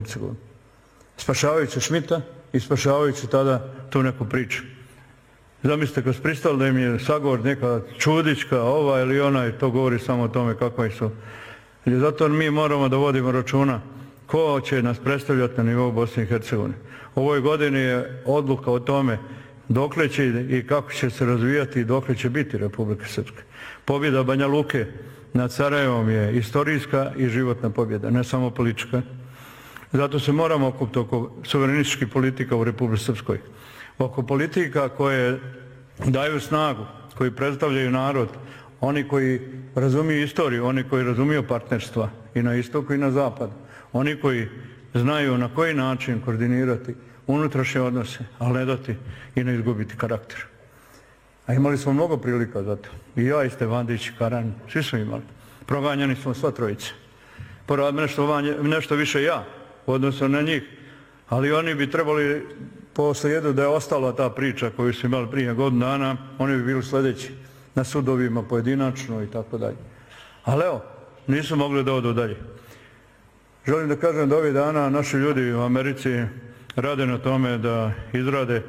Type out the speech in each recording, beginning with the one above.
Hercegovini. Spašavajući Šmita i spašavajući tada tu neku priču. Zamislite, kad su pristali da im je sagovor neka čudička, ova ili ona, to govori samo o tome kakva su. I zato mi moramo da vodimo računa ko će nas predstavljati na nivou Bosne i Hercegovine. U ovoj godini je odluka o tome dokle će i kako će se razvijati i dokle će biti Republika Srpska. Pobjeda Banja Luke nad Sarajevom je istorijska i životna pobjeda, ne samo politička. Zato se moramo okupiti oko suverenističkih politika u Republici Srpskoj. Oko politika koje daju snagu, koji predstavljaju narod, oni koji razumiju istoriju, oni koji razumiju partnerstva i na istoku i na zapadu, oni koji znaju na koji način koordinirati unutrašnje odnose, ali ne dati i ne izgubiti karakter. A imali smo mnogo prilika za to. I ja, i Stevandić, i Karan, svi smo imali. Proganjani smo sva trojice. Porad nešto više ja u odnosu na njih, ali oni bi trebali po slijedu da je ostala ta priča koju su imali prije godinu dana, oni bi bili sljedeći na sudovima pojedinačno i tako dalje. Ali evo, nisu mogli da odu dalje. Želim da kažem da ovih dana naši ljudi u Americi rade na tome da izrade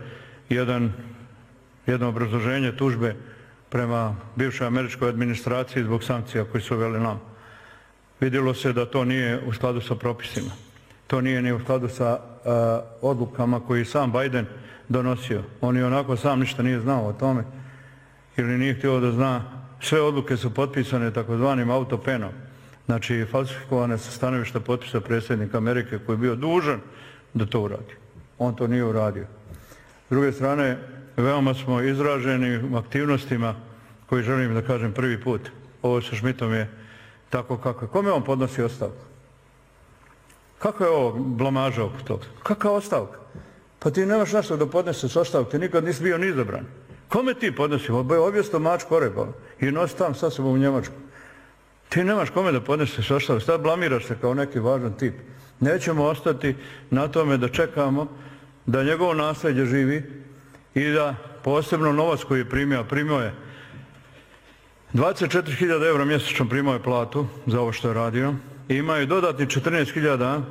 jedno obrazloženje tužbe prema bivšoj američkoj administraciji zbog sankcija koji su uveli nam. Vidjelo se da to nije u skladu sa propisima. To nije ni u skladu sa odlukama koji sam Biden donosio. On i onako sam ništa nije znao o tome ili nije htio da zna. Sve odluke su potpisane takozvanim autopenom. Znači, falsifikovane sa stanovišta potpisa predsjednika Amerike koji je bio dužan da to uradi. On to nije uradio. S druge strane, veoma smo izraženi u aktivnostima koji želim da kažem prvi put. Ovo sa Šmitom je tako kako je. Kome on podnosi ostavku? Kako je ovo blamaža oko toga? Kakva ostavka? Pa ti nemaš nešto da podneseš ostavku, ti nikad nisi bio ni izabran. Kome ti podnosi? Objesto mač korebala i nosi tam sa sobom u Njemačku. Ti nemaš kome da podneseš ostavku, sad blamiraš se kao neki važan tip. Nećemo ostati na tome da čekamo da njegovo nasljeđe živi i da posebno novac koji je primio je 24.000 € mjesečno primao je platu za ovo što je radio i imao je dodatni 14.000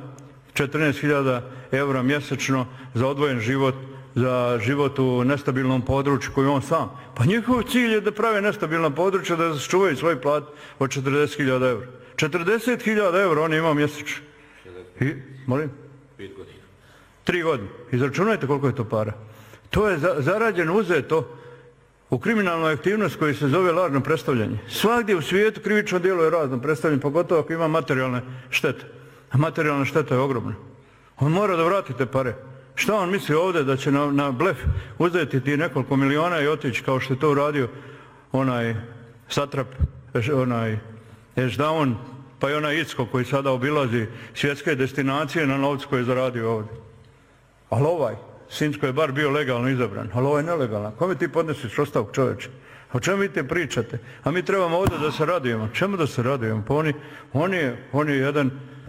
€ mjesečno za odvojen život, za život u nestabilnom području koji on sam. Pa njihov cilj je da prave nestabilna područja, da sačuvaju svoj plat od 40.000 €. 40.000 € on ima mjesečno. I, molim? 5 godina. 3 godine. Izračunajte koliko je to para. To je zarađeno, uzeto u kriminalnoj aktivnosti koji se zove lažno predstavljanje. Svagdje u svijetu krivično djelo je razno predstavljanje, pogotovo ako ima materijalne štete. A materijalna šteta je ogromna. On mora da vrati te pare. Šta on misli ovdje da će na blef uzeti ti nekoliko miliona i otići kao što je to uradio onaj satrap, onaj Ešdaun, pa i onaj Icko koji sada obilazi svjetske destinacije na novcu koji je zaradio ovdje. Ali ovaj, Sinjsko je bar bio legalno izabran, ali ovo je nelegalno. Kome ti podnesiš ostavku, čovječe? O čemu vi te pričate? A mi trebamo ovdje da se radujemo. Čemu da se radujemo? Pa on je jedan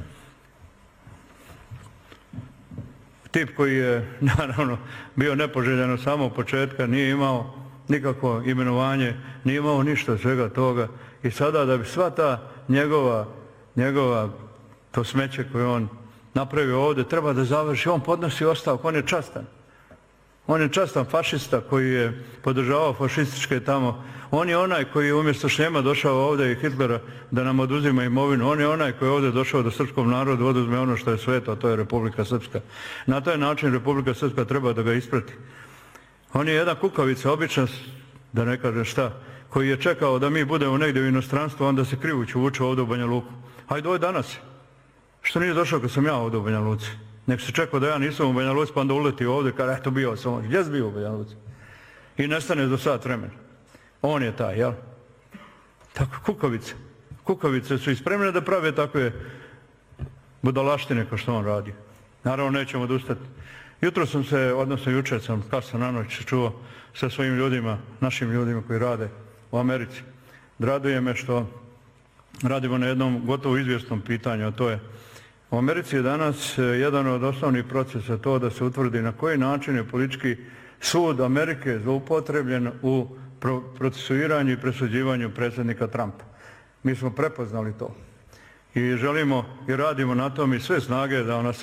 tip koji je, naravno, bio nepoželjen od samog početka, nije imao nikakvo imenovanje, nije imao ništa svega toga. I sada da bi sva ta njegova to smeće koje on napravio ovdje, treba da završi, on podnosi ostavku, on je častan. On je častan fašista koji je podržavao fašističke tamo. On je onaj koji je umjesto Šljema došao ovdje i Hitlera da nam oduzima imovinu. On je onaj koji je ovdje došao da srpskom narodu oduzme ono što je sveto, a to je Republika Srpska. Na taj način Republika Srpska treba da ga isprati. On je jedan kukavica, običan, da ne kažem šta, koji je čekao da mi budemo negdje u inostranstvu, onda se krivući uvuče ovdje u Banja Luku. Hajde, ovo je danas. Što nije došao kad sam ja ovdje u Banja Luci? Nek se čekao da ja nisam u Banja Luci, pa onda uleti ovdje, kada eto bio sam ovdje. Gdje si bio u Banja Luci? I nestane do sat vremena. On je taj, jel? Tako, kukavice. Kukavice su ispremne da prave takve budalaštine kao što on radi. Naravno, nećemo odustati. Jutro sam se, odnosno jučer sam kasno na noć čuo sa svojim ljudima, našim ljudima koji rade u Americi. Raduje me što radimo na jednom gotovo izvjesnom pitanju, a to je u Americi je danas jedan od osnovnih procesa to da se utvrdi na koji način je politički sud Amerike zloupotrebljen u procesuiranju i presuđivanju predsjednika Trumpa. Mi smo prepoznali to i želimo i radimo na tom i sve snage da ona